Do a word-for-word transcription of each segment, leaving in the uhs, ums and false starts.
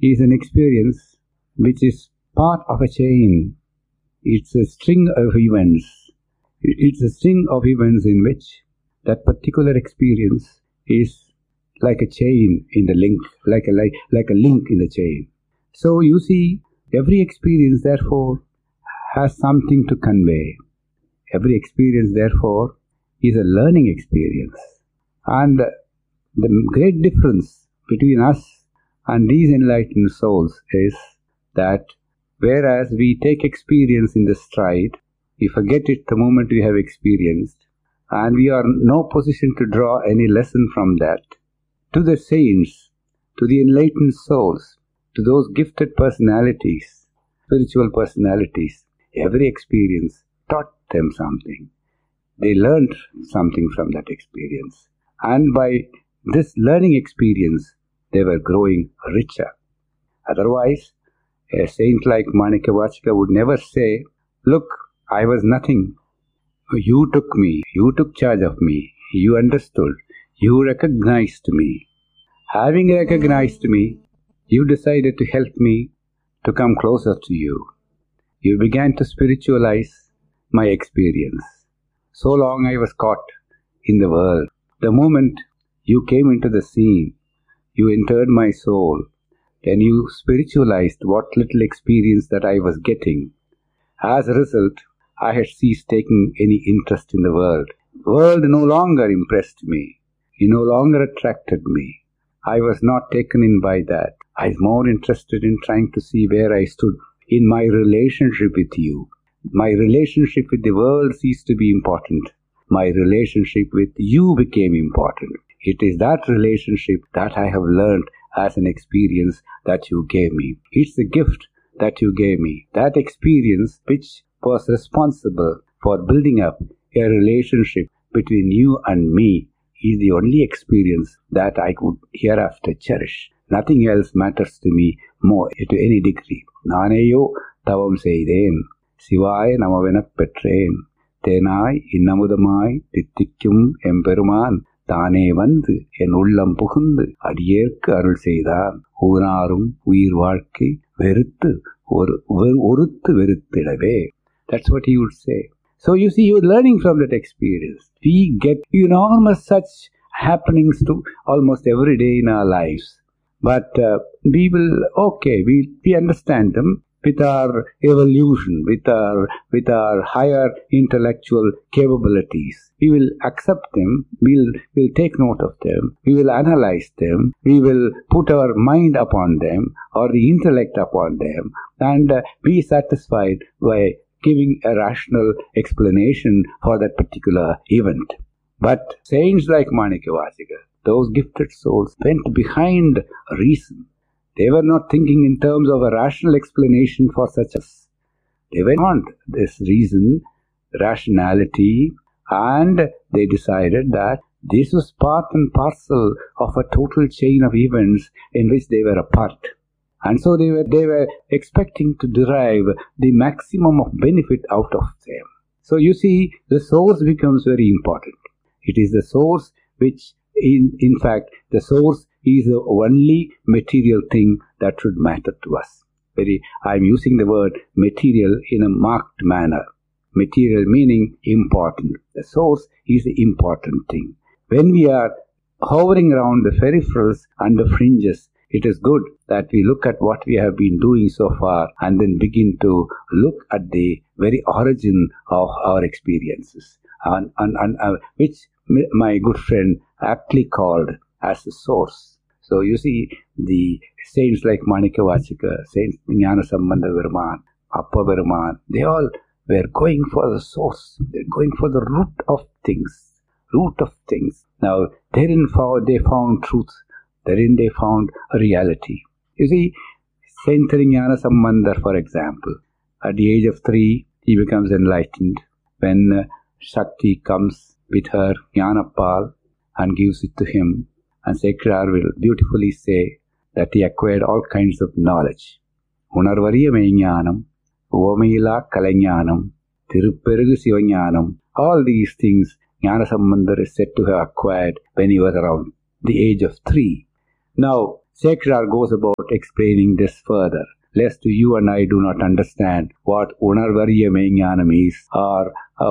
is an experience which is part of a chain. It's a string of events. It's a string of events in which that particular experience is like a chain in the link, like a like, like a link in the chain. So you see, every experience therefore has something to convey. Every experience therefore is a learning experience. And the great difference between us and these enlightened souls is that whereas we take experience in the stride, we forget it the moment we have experienced, and we are in no position to draw any lesson from that. To the saints, to the enlightened souls, to those gifted personalities, spiritual personalities, every experience taught them something. They learned something from that experience. And by this learning experience, they were growing richer. Otherwise, a saint like Manikavachika would never say, "Look, I was nothing. You took me. You took charge of me. You understood. You recognized me. Having recognized me, you decided to help me to come closer to you. You began to spiritualize my experience. So long I was caught in the world. The moment you came into the scene, you entered my soul, then you spiritualized what little experience that I was getting. As a result, I had ceased taking any interest in the world. The world no longer impressed me. It no longer attracted me. I was not taken in by that. I was more interested in trying to see where I stood in my relationship with you. My relationship with the world ceased to be important. My relationship with you became important. It is that relationship that I have learned as an experience that you gave me. It's a gift that you gave me. That experience which was responsible for building up a relationship between you and me is the only experience that I could hereafter cherish. Nothing else matters to me more to any degree. Naneyo tavam seiden, Sivaya namavenak petrain, Tenai innamudamai tittikkum emperuman, Thane vandu en ullam pugundu adiyerkku arul seidan, Unarum uir vaalkkai veruttu oruttu veruttidave. That's what he would say. So you see, you're learning from that experience. We get enormous such happenings to almost every day in our lives. But uh, we will, okay, we, we understand them with our evolution, with our, with our higher intellectual capabilities. We will accept them, we'll, we'll take note of them, we will analyze them, we will put our mind upon them or the intellect upon them and uh, be satisfied by giving a rational explanation for that particular event. But saints like Manikavachika, those gifted souls, went behind reason. They were not thinking in terms of a rational explanation for such a... They went on this reason, rationality, and they decided that this was part and parcel of a total chain of events in which they were a part. And so they were, they were expecting to derive the maximum of benefit out of them. So you see, the source becomes very important. It is the source which, in, in fact, the source is the only material thing that should matter to us. Very, I am using the word material in a marked manner. Material meaning important. The source is the important thing. When we are hovering around the peripherals and the fringes, it is good that we look at what we have been doing so far and then begin to look at the very origin of our experiences, and, and, and uh, which my good friend aptly called as the source. So you see, the saints like Manikavachika, Saint Jnanasambandha Perumaan, Appa Perumaan, they all were going for the source. They were going for the root of things. Root of things. Now, therein they found truth. Therein they found a reality. You see, Saint Jnanasambandha, for example, at the age of three, he becomes enlightened. When uh, Shakti comes with her Jnanapal and gives it to him, and Sekar will beautifully say that he acquired all kinds of knowledge. Unarvariya Meññanam, Uvamayila Kalajnanam, Tirupperugu Sivañanam, all these things Jnanasambandha is said to have acquired when he was around the age of three. Now, Sekshar goes about explaining this further, lest you and I do not understand what Unarvariya Meññanam is or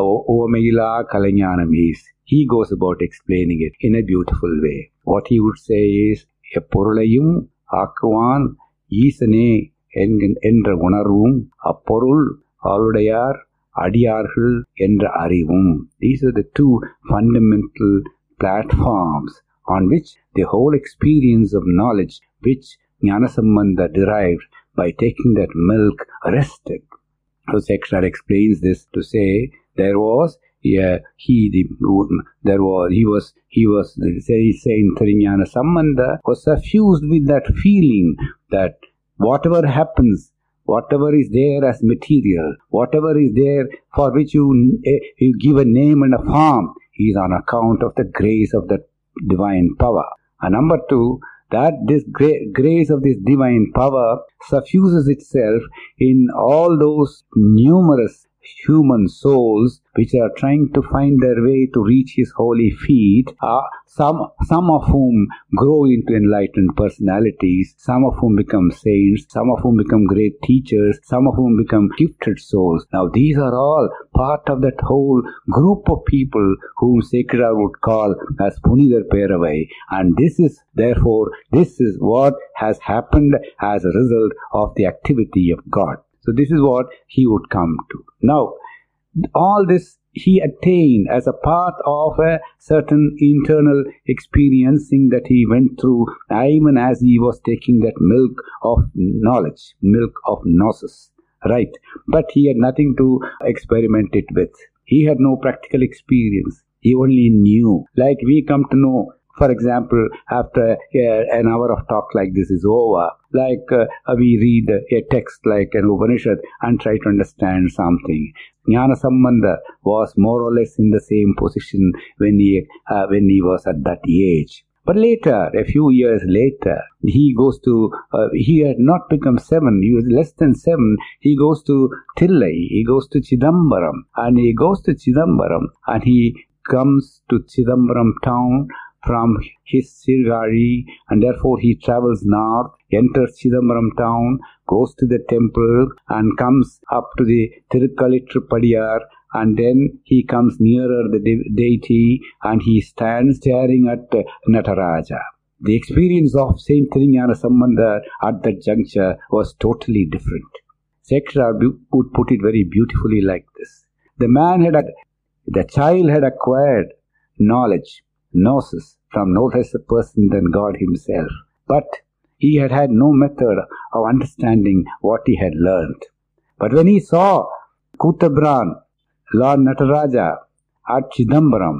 Ovamila Kalajnanam is. He goes about explaining it in a beautiful way. What he would say is, Epporulayum Akkuvan Isane என்ற உணர்வும் அப்பொருள் ஆளுடையார் அடியார்கள் என்ற அறிவும். These are the two fundamental platforms on which the whole experience of knowledge which Jnanasambandha derived by taking that milk rested. So Sekshar explains this to say there was yeah, he the there was he was he was saying Jnanasambandha was suffused with that feeling that whatever happens, whatever is there as material, whatever is there for which you, you give a name and a form, is on account of the grace of the divine power. And number two, that this gra- grace of this divine power suffuses itself in all those numerous human souls which are trying to find their way to reach his holy feet, uh, some, some of whom grow into enlightened personalities, some of whom become saints, some of whom become great teachers, some of whom become gifted souls. Now these are all part of that whole group of people whom Sekshar would call as Punidar Peravai. And this is, therefore, this is what has happened as a result of the activity of God. So this is what he would come to. Now, all this he attained as a part of a certain internal experiencing that he went through even as he was taking that milk of knowledge, milk of gnosis, right? But he had nothing to experiment it with. He had no practical experience. He only knew. Like we come to know, for example, after uh, an hour of talk like this is over, like uh, we read a text like an Upanishad and try to understand something. Jnanasambandha was more or less in the same position when he uh, when he was at that age. But later, a few years later, he goes to, uh, he had not become seven, he was less than seven, he goes to Tillai, he goes to Chidambaram, and he goes to Chidambaram, and he comes to Chidambaram town from his Sirgari, and therefore he travels north, enters Chidambaram town, goes to the temple, and comes up to the Tirukalitrupadiyar, and then he comes nearer the de- deity, and he stands staring at uh, Nataraja. The experience of Saint Jnanasambandha at that juncture was totally different. Sekshar would put it very beautifully like this. The man had, the child had acquired knowledge, gnosis, from no less a person than God himself. But he had had no method of understanding what he had learned. But when he saw Kutabran, Lord Nataraja, at Chidambaram,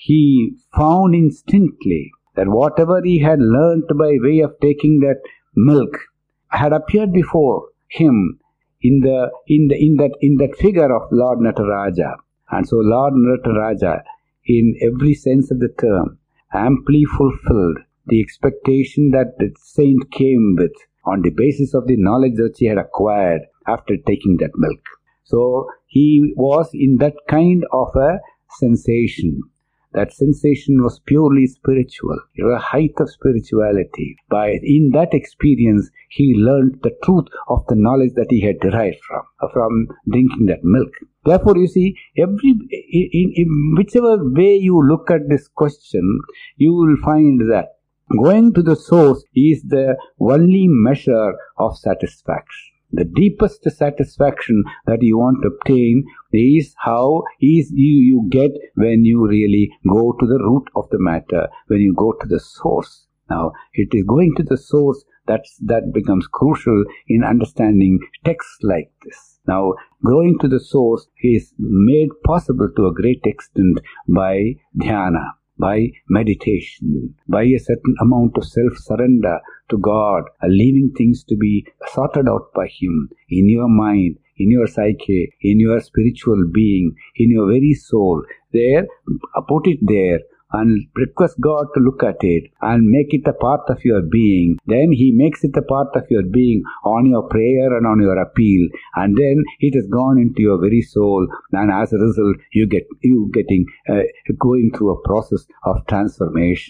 he found instantly that whatever he had learnt by way of taking that milk had appeared before him in the in the in that in that figure of Lord Nataraja. And so Lord Nataraja, in every sense of the term, amply fulfilled the expectation that the saint came with on the basis of the knowledge that he had acquired after taking that milk. So he was in that kind of a sensation. That sensation was purely spiritual. It was a height of spirituality. By in that experience, he learned the truth of the knowledge that he had derived from, from drinking that milk. Therefore, you see, every in, in whichever way you look at this question, you will find that going to the source is the only measure of satisfaction. The deepest satisfaction that you want to obtain is how is you, you get when you really go to the root of the matter, when you go to the source. Now, it is going to the source that's, that becomes crucial in understanding texts like this. Now, going to the source is made possible to a great extent by dhyana, by meditation, by a certain amount of self-surrender to God, leaving things to be sorted out by Him in your mind, in your psyche, in your spiritual being, in your very soul. There, put it there and request God to look at it and make it a part of your being. Then He makes it a part of your being on your prayer and on your appeal, and then it has gone into your very soul, and as a result you get you getting uh, going through a process of transformation.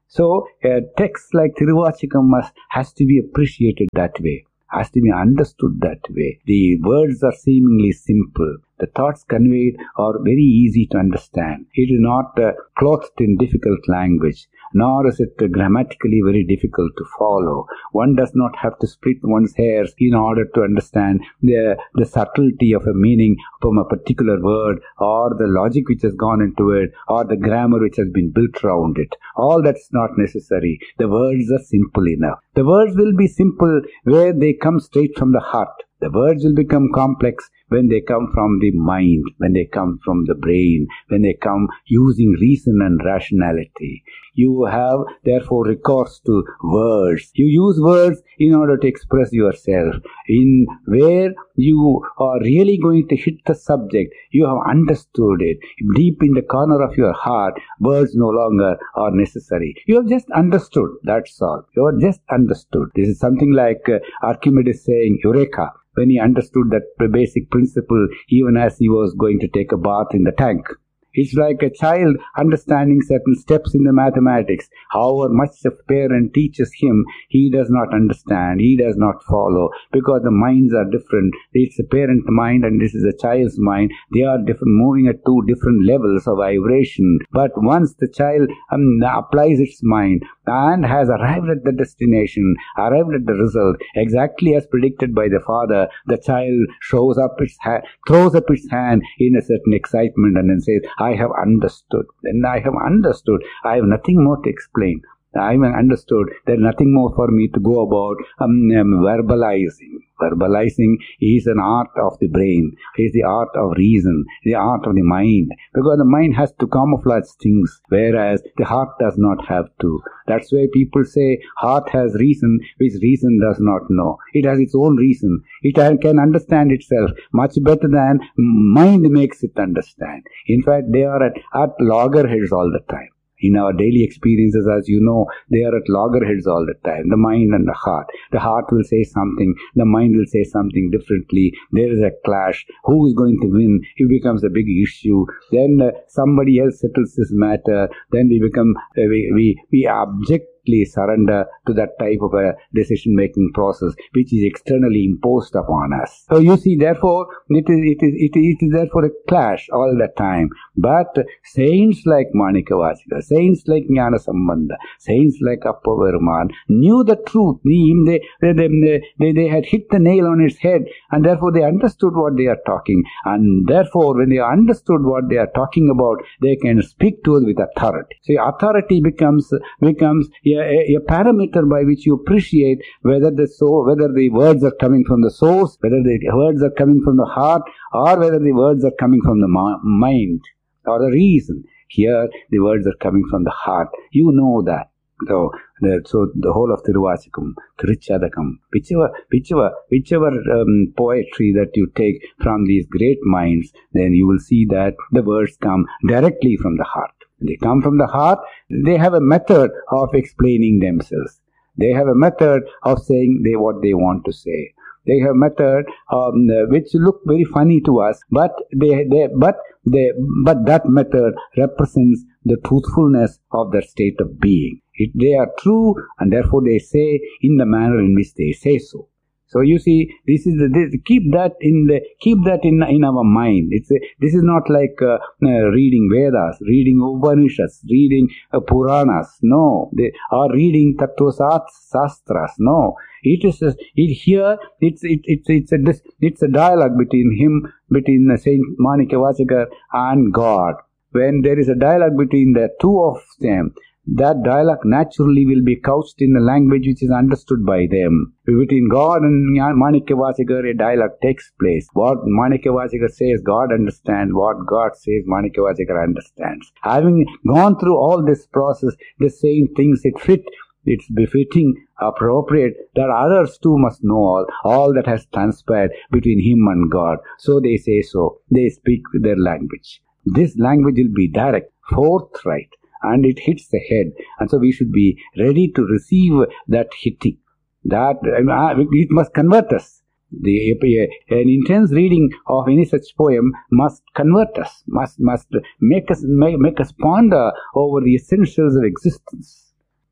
So a text like Tiruvachikam must, has to be appreciated that way, has to be understood that way. The words are seemingly simple. The thoughts conveyed are very easy to understand. It is not uh, clothed in difficult language, nor is it uh, grammatically very difficult to follow. One does not have to split one's hairs in order to understand the, the subtlety of a meaning from a particular word, or the logic which has gone into it, or the grammar which has been built around it. All that's not necessary. The words are simple enough. The words will be simple where they come straight from the heart. The words will become complex when they come from the mind, when they come from the brain, when they come using reason and rationality. You have, therefore, recourse to words. You use words in order to express yourself. In where you are really going to hit the subject, you have understood it. Deep in the corner of your heart, words no longer are necessary. You have just understood, that's all. You have just understood. This is something like uh, Archimedes saying, Eureka, when he understood that basic principle even as he was going to take a bath in the tank. It's like a child understanding certain steps in the mathematics. However much the parent teaches him, he does not understand, he does not follow, because the minds are different. It's a parent mind and this is a child's mind. They are different, moving at two different levels of vibration. But once the child um, applies its mind and has arrived at the destination, arrived at the result, exactly as predicted by the father, the child shows up its hand, throws up its hand in a certain excitement and then says, I have understood. Then I have understood. I have nothing more to explain. I have understood. There is nothing more for me to go about um, um, verbalizing. Verbalizing is an art of the brain. It is the art of reason, the art of the mind. Because the mind has to camouflage things, whereas the heart does not have to. That's why people say heart has reason, which reason does not know. It has its own reason. It can understand itself much better than mind makes it understand. In fact, they are at, at loggerheads all the time. In our daily experiences, as you know, they are at loggerheads all the time, the mind and the heart. The heart will say something, the mind will say something differently. There is a clash. Who is going to win? It becomes a big issue. Then uh, somebody else settles this matter. Then we become, uh, we, we, we object surrender to that type of a decision-making process which is externally imposed upon us. So you see, therefore, it is, it is, it is, it is therefore a clash all the time. But saints like Manikavachika, saints like Jnana Sambandha, saints like Appavarman knew the truth. They, they, they, they, they had hit the nail on its head, and therefore they understood what they are talking. And therefore, when they understood what they are talking about, they can speak to us with authority. So authority becomes, becomes a A, a parameter by which you appreciate whether the so whether the words are coming from the source, whether the words are coming from the heart, or whether the words are coming from the ma- mind or the reason. Here, the words are coming from the heart. You know that. So the, so the whole of Tiruvachikam, Tiruchadakam, whichever, whichever, whichever um, poetry that you take from these great minds, then you will see that the words come directly from the heart. They come from the heart. They have a method of explaining themselves. They have a method of saying they what they want to say. They have a method um, which look very funny to us, but they, they, but they, but that method represents the truthfulness of their state of being. It, they are true, and therefore they say in the manner in which they say so. So you see, this is the, this, keep that in the keep that in in our mind. It's a, this is not like uh, uh, reading Vedas, reading Upanishads, reading uh, Puranas. No, they are reading Tattva Sastras. No, it is a, it here. It's it, it's it's a it's a dialogue between him, between Saint Manikavachika and God. When there is a dialogue between the two of them, that dialogue naturally will be couched in a language which is understood by them. Between God and Manikavachika, a dialogue takes place. What Manikavachika says, God understands. What God says, Manikavachika understands. Having gone through all this process, the same things it fit, it's befitting, appropriate, that others too must know all, all that has transpired between him and God. So they say so. They speak their language. This language will be direct, forthright, and it hits the head. And so we should be ready to receive that hitting. That it must convert us. The, an intense reading of any such poem must convert us, must must make us make, make us ponder over the essentials of existence.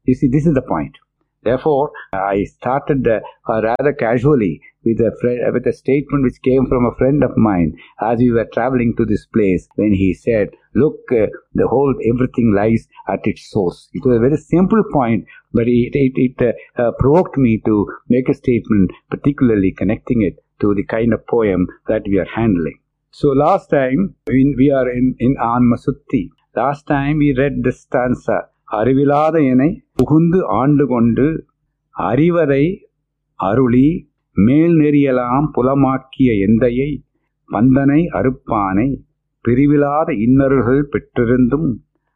You see, this is the point. Therefore, I started uh, uh, rather casually with a friend, with a statement which came from a friend of mine as we were traveling to this place, when he said, look, uh, the whole, everything lies at its source. It was a very simple point, but it, it, it uh, uh, provoked me to make a statement, particularly connecting it to the kind of poem that we are handling. So last time, when we are in, in Anma Sutti, last time we read the stanza, அறிவிலாத எனை புகுந்து ஆண்டு கொண்டு அறிவரை அருளி மேல் நெறியலாம் புலமாக்கிய எந்தையை பந்தனை அறுப்பானை பிரிவிலாத இன்னருள்கள் பெற்றிருந்தும்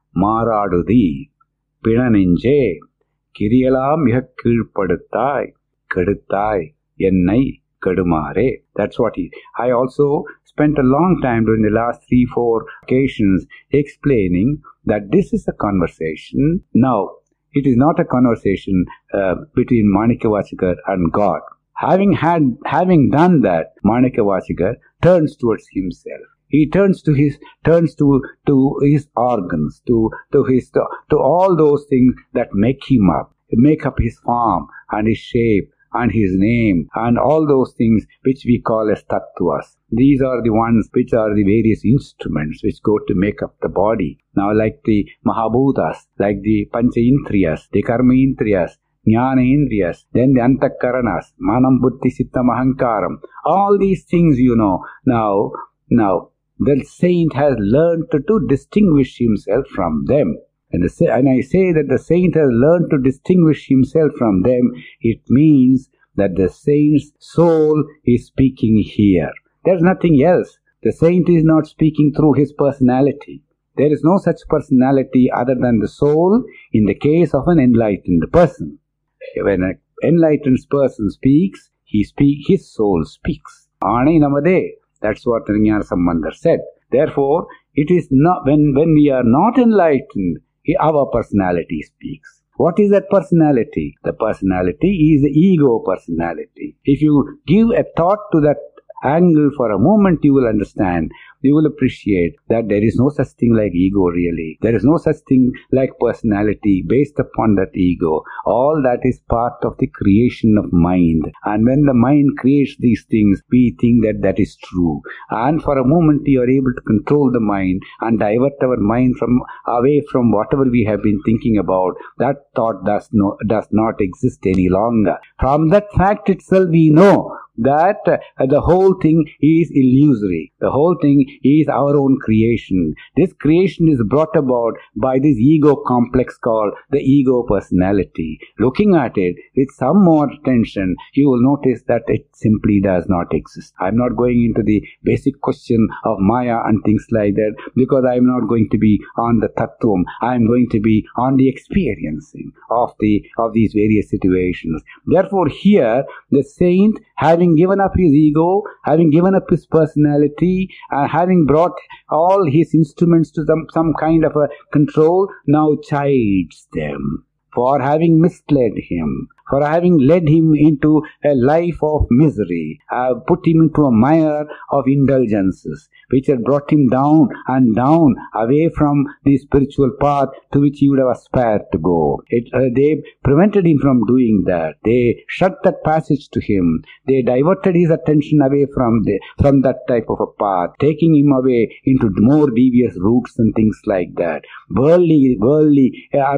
மாறாடுதி பிணநெஞ்சே கிரியலாம் மிகக் கீழ்ப்படுத்தாய் கெடுத்தாய் என்னை கெடுமாறே. That's what he... I also spent a long time during the last three, four occasions explaining that this is a conversation. Now, it is not a conversation uh, between Manikavachikar and God. Having had, having done that, Manikavachikar turns towards himself. He turns to his, turns to, to his organs, to, to his, to, to all those things that make him up, make up his form and his shape and his name and all those things which we call as tattvas. These are the ones which are the various instruments which go to make up the body. Now, like the Mahabhutas, like the Panchaindriyas, the Karmaindriyas, Jnanaindriyas, then the Antakaranas, Manam, Buddhi, Sittam, Ahankaram, all these things, you know, now, now, the saint has learned to, to distinguish himself from them. And, the, and I say that the saint has learned to distinguish himself from them, it means that the saint's soul is speaking here. There's nothing else. The saint is not speaking through his personality. There is no such personality other than the soul in the case of an enlightened person. When an enlightened person speaks, he speak, his soul speaks. Ānai namade. That's what Jnana Sambandhar said. Therefore, it is not when, when we are not enlightened, our personality speaks. What is that personality? The personality is the ego personality. If you give a thought to that angle for a moment, you will understand, you will appreciate that there is no such thing like ego really. There is no such thing like personality based upon that ego. All that is part of the creation of mind. And when the mind creates these things, we think that that is true. And for a moment you are able to control the mind and divert our mind from away from whatever we have been thinking about. That thought does, no, does not exist any longer. From that fact itself we know that uh, the whole thing is illusory. The whole thing is our own creation. This creation is brought about by this ego complex called the ego personality. Looking at it with some more attention, you will notice that it simply does not exist. I am not going into the basic question of Maya and things like that, because I am not going to be on the tattvam. I am going to be on the experiencing of the of these various situations. Therefore, here the saint, having given up his ego, having given up his personality, and having brought all his instruments to some, some kind of a control, now chides them for having misled him, for having led him into a life of misery, uh, put him into a mire of indulgences, which had brought him down and down away from the spiritual path to which he would have aspired to go. It, uh, they prevented him from doing that. They shut that passage to him. They diverted his attention away from, the, from that type of a path, taking him away into more devious routes and things like that. Worldly, worldly, uh,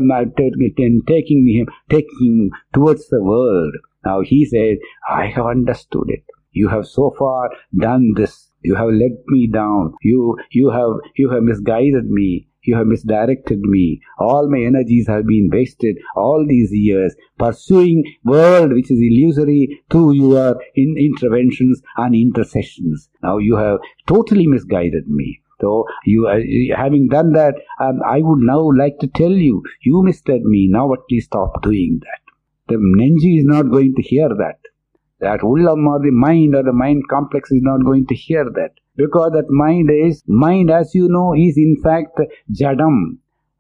taking him, taking him towards the world. Now he said, I have understood it. You have so far done this. You have led me down. You, you have, you have misguided me. You have misdirected me. All my energies have been wasted all these years pursuing world which is illusory through your in interventions and intercessions. Now you have totally misguided me. So, you uh, having done that, um, I would now like to tell you, you misled me. Now at least stop doing that. The Nenji is not going to hear that. That Ullam or the mind or the mind complex is not going to hear that. Because that mind is, mind as you know is in fact Jadam.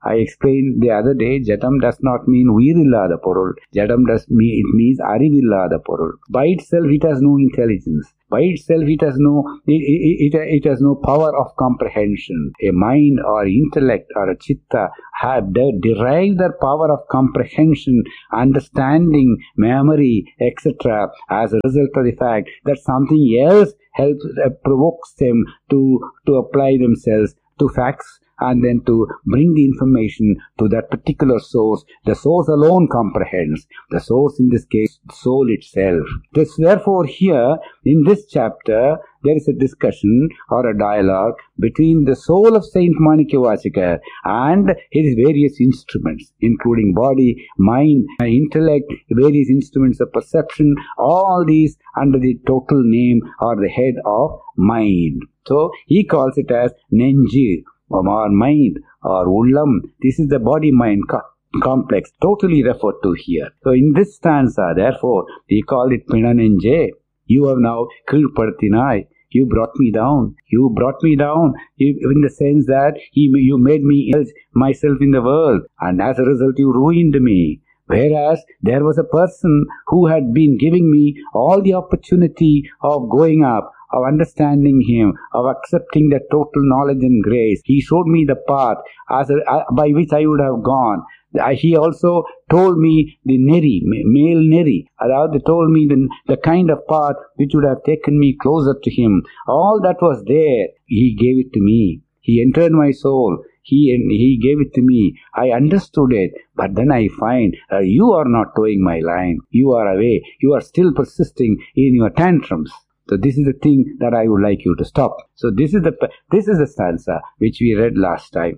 I explained the other day, Jadam does not mean Veerillada Porul. Jadam does mean, it means Arivillada Porul. By itself, it has no intelligence. By itself, it has no it, it, it, it has no power of comprehension. A mind or intellect or a chitta have de- derived their power of comprehension, understanding, memory, et cetera as a result of the fact that something else helps uh, provokes them to to apply themselves to facts and then to bring the information to that particular source. The source alone comprehends. The source, in this case, the soul itself. This, therefore, here, in this chapter, there is a discussion or a dialogue between the soul of Saint Manikyavachaka and his various instruments, including body, mind, intellect, various instruments of perception, all these under the total name or the head of mind. So, he calls it as Nenji, or mind, or Ullam. This is the body-mind co- complex, totally referred to here. So in this stanza, therefore, we call it Pinanenje. You have now Kilpartinai. You brought me down. You brought me down in the sense that you made me myself in the world, and as a result, you ruined me. Whereas there was a person who had been giving me all the opportunity of going up, of understanding him, of accepting that total knowledge and grace. He showed me the path as a, uh, by which I would have gone. Uh, he also told me the neri, male neri. They told me the, the kind of path which would have taken me closer to him. All that was there. He gave it to me. He entered my soul. He he gave it to me. I understood it. But then I find uh, you are not towing my line. You are away. You are still persisting in your tantrums. So this is the thing that I would like you to stop. So this is the this is the stanza which we read last time.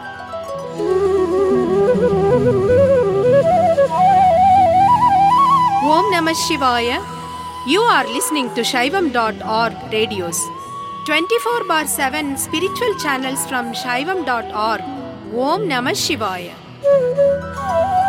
Om Namah Shivaya. You are listening to Shaivam dot org radios. twenty-four bar seven spiritual channels from Shaivam dot org. Om Namah Shivaya.